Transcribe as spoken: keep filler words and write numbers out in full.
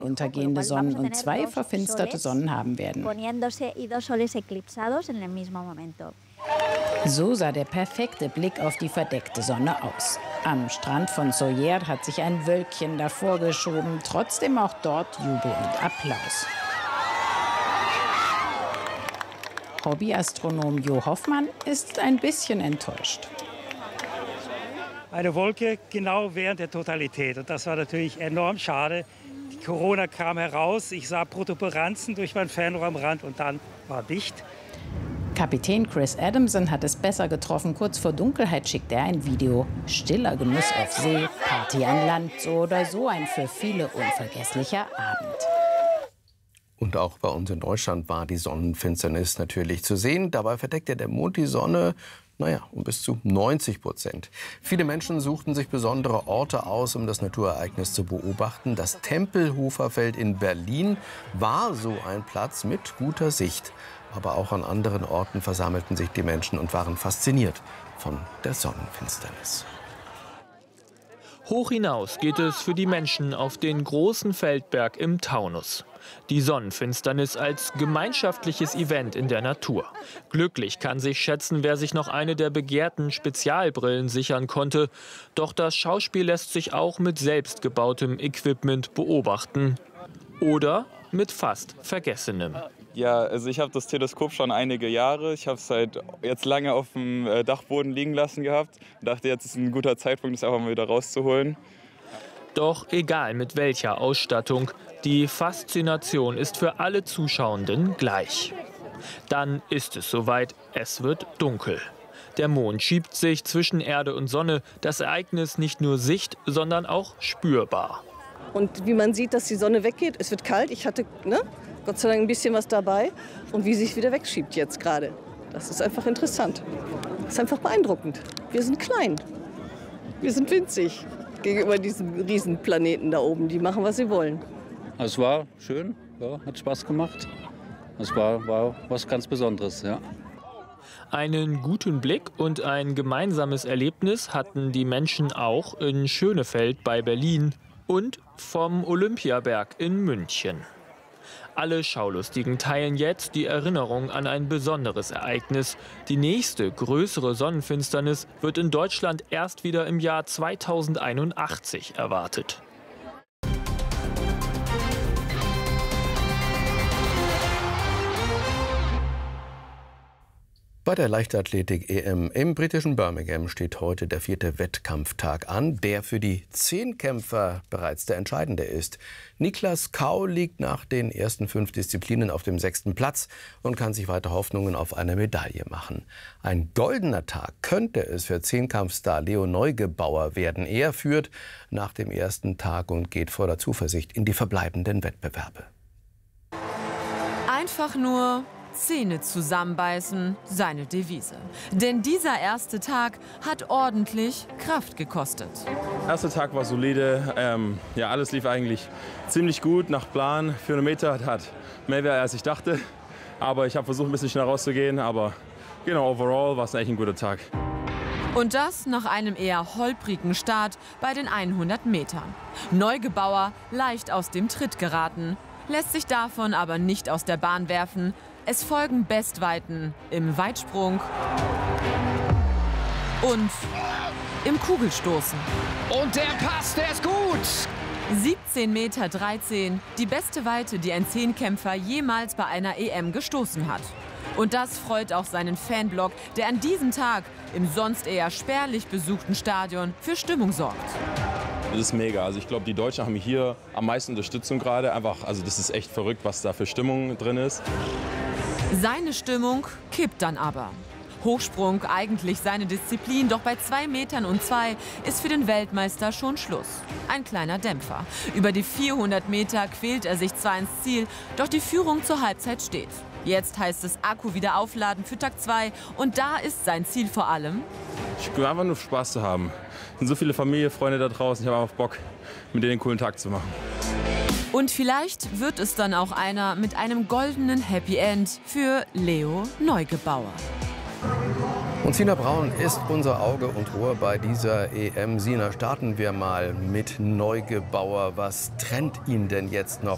untergehende Sonnen und zwei verfinsterte Sonnen haben werden. So sah der perfekte Blick auf die verdeckte Sonne aus. Am Strand von Sóller hat sich ein Wölkchen davor geschoben, trotzdem auch dort Jubel und Applaus. Hobbyastronom Jo Hoffmann ist ein bisschen enttäuscht. Eine Wolke genau während der Totalität. Und das war natürlich enorm schade. Die Corona kam heraus, ich sah Protuberanzen durch meinen Fernrohrrand und dann war dicht. Kapitän Chris Adamson hat es besser getroffen. Kurz vor Dunkelheit schickt er ein Video. Stiller Genuss auf See, Party an Land, so oder so ein für viele unvergesslicher Abend. Und auch bei uns in Deutschland war die Sonnenfinsternis natürlich zu sehen. Dabei verdeckte der Mond die Sonne, naja, um bis zu neunzig Prozent. Viele Menschen suchten sich besondere Orte aus, um das Naturereignis zu beobachten. Das Tempelhofer-Feld in Berlin war so ein Platz mit guter Sicht. Aber auch an anderen Orten versammelten sich die Menschen und waren fasziniert von der Sonnenfinsternis. Hoch hinaus geht es für die Menschen auf den großen Feldberg im Taunus. Die Sonnenfinsternis als gemeinschaftliches Event in der Natur. Glücklich kann sich schätzen, wer sich noch eine der begehrten Spezialbrillen sichern konnte. Doch das Schauspiel lässt sich auch mit selbstgebautem Equipment beobachten. Oder mit fast Vergessenem. Ja, also ich habe das Teleskop schon einige Jahre. Ich habe es halt jetzt lange auf dem Dachboden liegen lassen gehabt. Ich dachte, jetzt ist ein guter Zeitpunkt, es einfach mal wieder rauszuholen. Doch egal mit welcher Ausstattung, die Faszination ist für alle Zuschauenden gleich. Dann ist es soweit, es wird dunkel. Der Mond schiebt sich zwischen Erde und Sonne, das Ereignis nicht nur sicht-, sondern auch spürbar. Und wie man sieht, dass die Sonne weggeht, es wird kalt, ich hatte, ne, Gott sei Dank ein bisschen was dabei. Und wie sie sich wieder wegschiebt jetzt gerade, das ist einfach interessant. Das ist einfach beeindruckend. Wir sind klein, wir sind winzig gegenüber diesem Riesenplaneten da oben. Die machen, was sie wollen. Es war schön, ja, hat Spaß gemacht. Es war, war was ganz Besonderes, ja. Einen guten Blick und ein gemeinsames Erlebnis hatten die Menschen auch in Schönefeld bei Berlin und vom Olympiaberg in München. Alle Schaulustigen teilen jetzt die Erinnerung an ein besonderes Ereignis. Die nächste größere Sonnenfinsternis wird in Deutschland erst wieder im Jahr zweitausendeinundachtzig erwartet. Bei der Leichtathletik-E M im britischen Birmingham steht heute der vierte Wettkampftag an, der für die Zehnkämpfer bereits der entscheidende ist. Niklas Kau liegt nach den ersten fünf Disziplinen auf dem sechsten Platz und kann sich weiter Hoffnungen auf eine Medaille machen. Ein goldener Tag könnte es für Zehnkampfstar Leo Neugebauer werden. Er führt nach dem ersten Tag und geht voller Zuversicht in die verbleibenden Wettbewerbe. Einfach nur Zähne zusammenbeißen, seine Devise. Denn dieser erste Tag hat ordentlich Kraft gekostet. Der erste Tag war solide. Ähm, ja, alles lief eigentlich ziemlich gut nach Plan. vierhundert Meter hat mehr wert, als ich dachte. Aber ich habe versucht, ein bisschen schneller rauszugehen. Aber genau, overall war es eigentlich ein guter Tag. Und das nach einem eher holprigen Start bei den hundert Metern. Neugebauer leicht aus dem Tritt geraten, lässt sich davon aber nicht aus der Bahn werfen. Es folgen Bestweiten im Weitsprung und im Kugelstoßen. Und der Pass, der ist gut! siebzehn Meter dreizehn, die beste Weite, die ein Zehnkämpfer jemals bei einer E M gestoßen hat. Und das freut auch seinen Fanblock, der an diesem Tag im sonst eher spärlich besuchten Stadion für Stimmung sorgt. Das ist mega. Also ich glaube, die Deutschen haben hier am meisten Unterstützung gerade. Einfach, also das ist echt verrückt, was da für Stimmung drin ist. Seine Stimmung kippt dann aber. Hochsprung, eigentlich seine Disziplin, doch bei zwei Metern und zwei ist für den Weltmeister schon Schluss. Ein kleiner Dämpfer. Über die vierhundert Meter quält er sich zwar ins Ziel, doch die Führung zur Halbzeit steht. Jetzt heißt es Akku wieder aufladen für Tag zwei und da ist sein Ziel vor allem: Ich will einfach nur Spaß zu haben. Es sind so viele Familie, Freunde da draußen, ich habe einfach Bock, mit denen einen coolen Tag zu machen. Und vielleicht wird es dann auch einer mit einem goldenen Happy End für Leo Neugebauer. Und Sina Braun ist unser Auge und Ohr bei dieser E M. Sina, starten wir mal mit Neugebauer. Was trennt ihn denn jetzt noch